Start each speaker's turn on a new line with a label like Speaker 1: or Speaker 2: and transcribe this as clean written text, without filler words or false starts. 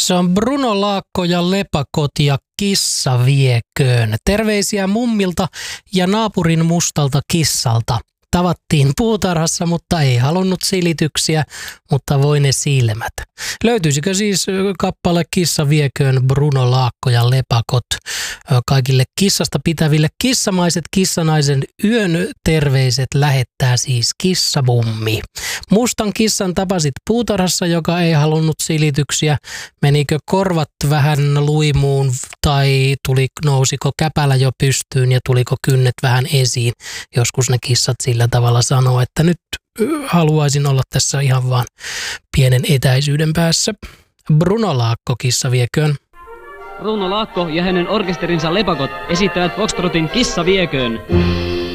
Speaker 1: Se on Bruno Laakko ja Lepakot ja Kissa vieköön. Terveisiä mummilta ja naapurin mustalta kissalta. Tavattiin puutarhassa, mutta ei halunnut silityksiä, mutta voi ne silmät. Löytyisikö siis kappale Kissa vieköön Bruno Laakko ja Lepakot kaikille kissasta pitäville kissamaiset kissanaisen yön terveiset lähettää siis kissamummi. Mustan kissan tapasit puutarhassa, joka ei halunnut silityksiä. Menikö korvat vähän luimuun tai nousiko käpälä jo pystyyn ja tuliko kynnet vähän esiin? Joskus ne kissat sillä tavalla sanoo, että nyt haluaisin olla tässä ihan vaan pienen etäisyyden päässä. Bruno Laakko, Kissa vieköön.
Speaker 2: Bruno Laakko ja hänen orkesterinsa Lepakot esittävät Foxtrotin Kissa vieköön.